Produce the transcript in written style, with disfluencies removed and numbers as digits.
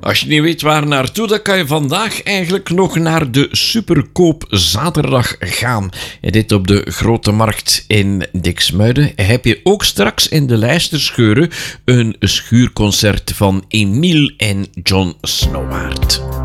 Als je niet weet waar naartoe, dan kan je vandaag eigenlijk nog naar de Superkoop Zaterdag gaan. En dit op de Grote Markt in Diksmuiden. Heb je ook straks in de Leisterscheuren een schuurconcert van Emile en John Snowwaard.